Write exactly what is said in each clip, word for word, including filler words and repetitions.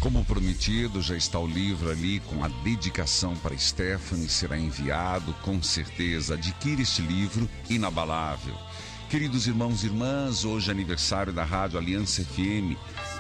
Como prometido, já está o livro ali com a dedicação para Stephanie, será enviado, com certeza. Adquire este livro inabalável. Queridos irmãos e irmãs, hoje é aniversário da Rádio Aliança F M,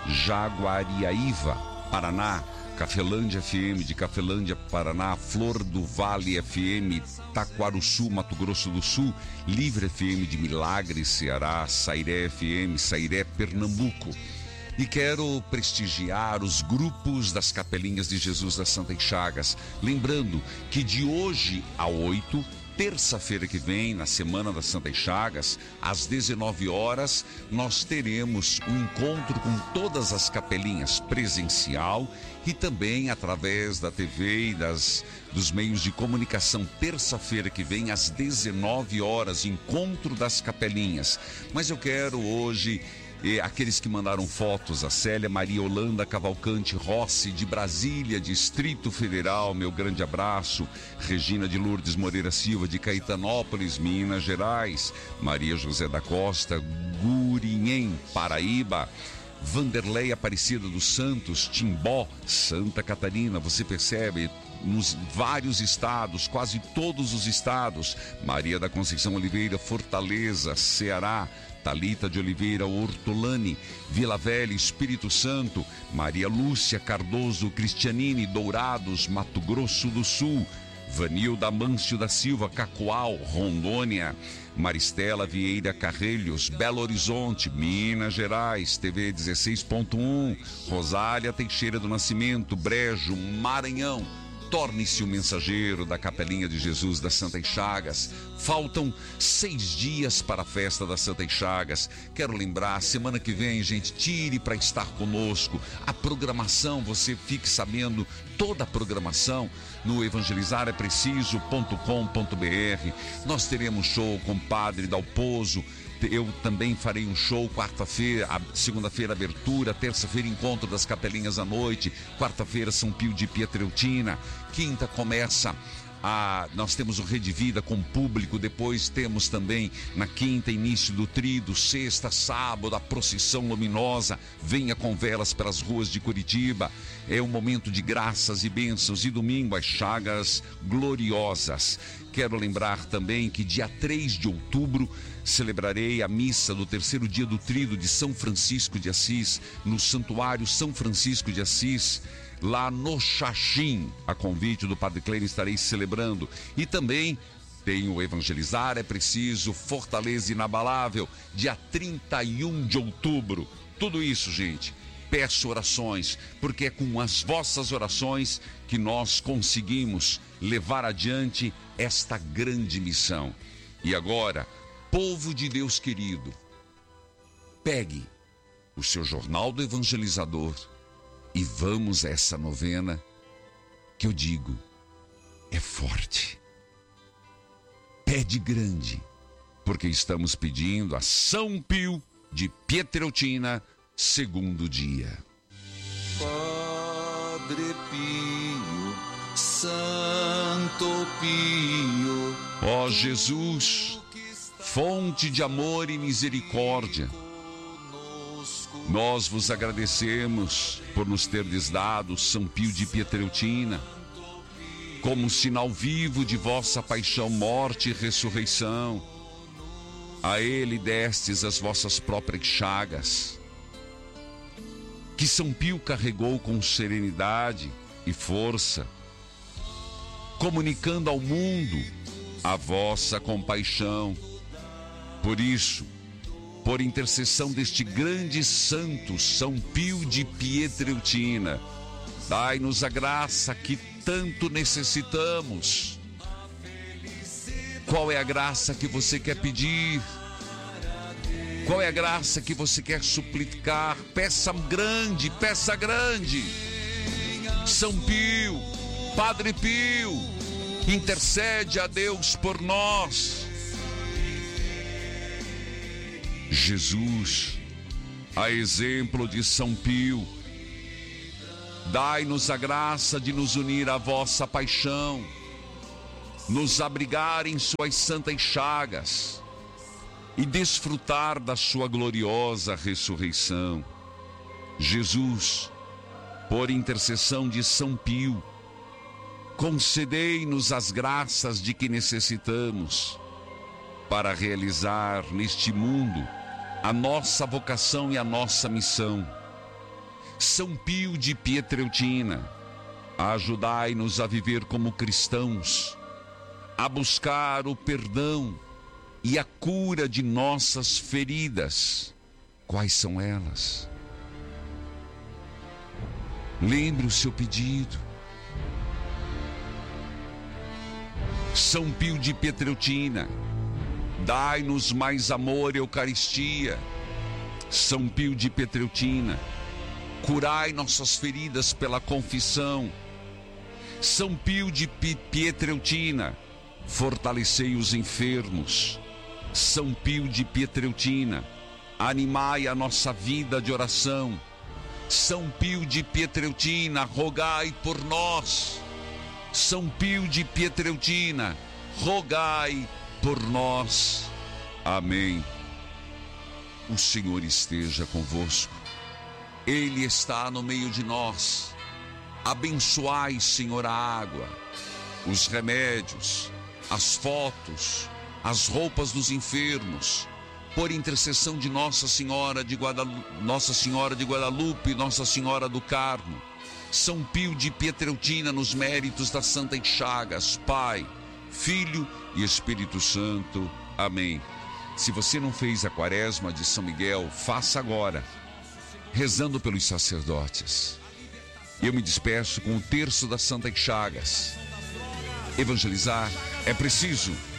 Jaguariaíva, Paraná, Cafelândia F M de Cafelândia, Paraná, Flor do Vale F M, Taquaruçu, Mato Grosso do Sul, Livre F M de Milagres, Ceará, Sairé F M, Sairé, Pernambuco. E quero prestigiar os grupos das Capelinhas de Jesus das Santa Chagas, lembrando que de hoje a oito, terça-feira que vem, na Semana das Santa Chagas, às dezenove horas, nós teremos um encontro com todas as capelinhas presencial e também através da T V e das, dos meios de comunicação. Terça-feira que vem, às dezenove horas, encontro das capelinhas. Mas eu quero hoje... E aqueles que mandaram fotos, a Célia Maria Holanda Cavalcante Rossi, de Brasília, Distrito Federal, meu grande abraço. Regina de Lourdes Moreira Silva, de Caetanópolis, Minas Gerais. Maria José da Costa, Gurinhém, Paraíba. Vanderlei Aparecida dos Santos, Timbó, Santa Catarina. Você percebe, nos vários estados, quase todos os estados. Maria da Conceição Oliveira, Fortaleza, Ceará. Talita de Oliveira Hortolani, Vila Velha, Espírito Santo. Maria Lúcia Cardoso Cristianini, Dourados, Mato Grosso do Sul. Vanilda Mâncio da Silva, Cacoal, Rondônia. Maristela Vieira Carrelhos, Belo Horizonte, Minas Gerais, T V dezesseis ponto um. Rosália Teixeira do Nascimento, Brejo, Maranhão. Torne-se o mensageiro da Capelinha de Jesus das Santa Chagas. Faltam seis dias para a festa das Santa Chagas. Quero lembrar, semana que vem, gente, tire para estar conosco. A programação, você fique sabendo, toda a programação no evangelizar é preciso ponto com ponto b r. Nós teremos show com o Padre Dalpozo. Eu também farei um show quarta-feira, segunda-feira abertura, terça-feira encontro das Capelinhas à noite, quarta-feira São Pio de Pietreutina, quinta começa a... nós temos o Rede Vida com público, depois temos também na quinta início do trido, sexta, sábado, a procissão luminosa, venha com velas pelas ruas de Curitiba, é um momento de graças e bênçãos, e domingo as chagas gloriosas. Quero lembrar também que dia três de outubro celebrarei a missa do terceiro dia do trido de São Francisco de Assis, no Santuário São Francisco de Assis, lá no Xaxim. A convite do Padre Clênio estarei celebrando. E também tem o Evangelizar é Preciso, Fortaleza Inabalável, dia trinta e um de outubro. Tudo isso, gente, peço orações, porque é com as vossas orações que nós conseguimos levar adiante esta grande missão. E agora, povo de Deus querido, pegue o seu jornal do evangelizador e vamos a essa novena que eu digo, é forte. Pede grande, porque estamos pedindo a São Pio de Pietreutina, segundo dia. Padre Pio, Santo Pio, ó Jesus, fonte de amor e misericórdia, nós vos agradecemos por nos terdes dado São Pio de Pietreutina, como sinal vivo de vossa paixão, morte e ressurreição. A ele destes as vossas próprias chagas, que São Pio carregou com serenidade e força, comunicando ao mundo a vossa compaixão. Por isso, por intercessão deste grande santo, São Pio de Pietreutina, dai-nos a graça que tanto necessitamos. Qual é a graça que você quer pedir? Qual é a graça que você quer suplicar? Peça grande, peça grande. São Pio, Padre Pio, intercede a Deus por nós. Jesus, a exemplo de São Pio, dai-nos a graça de nos unir à vossa paixão, nos abrigar em suas santas chagas e desfrutar da sua gloriosa ressurreição. Jesus, por intercessão de São Pio, concedei-nos as graças de que necessitamos para realizar neste mundo a nossa vocação e a nossa missão. São Pio de Pietrelcina, ajudai-nos a viver como cristãos, a buscar o perdão e a cura de nossas feridas. Quais são elas? Lembre o seu pedido. São Pio de Pietrelcina, dai-nos mais amor e Eucaristia. São Pio de Pietrelcina, curai nossas feridas pela confissão. São Pio de Pietrelcina, fortalecei os enfermos. São Pio de Pietrelcina, animai a nossa vida de oração. São Pio de Pietrelcina, rogai por nós. São Pio de Pietrelcina, rogai por nós. Amém. O Senhor esteja convosco. Ele está no meio de nós. Abençoai, Senhor, a água, os remédios, as fotos, as roupas dos enfermos, por intercessão de Nossa Senhora de Guadalupe, Nossa Senhora de Guadalupe, Nossa Senhora do Carmo, São Pio de Pietrelcina, nos méritos das Santas Chagas, Pai, Filho e Espírito Santo. Amém. Se você não fez a quaresma de São Miguel, faça agora, rezando pelos sacerdotes. Eu me despeço com o terço das Santas Chagas. Evangelizar é preciso.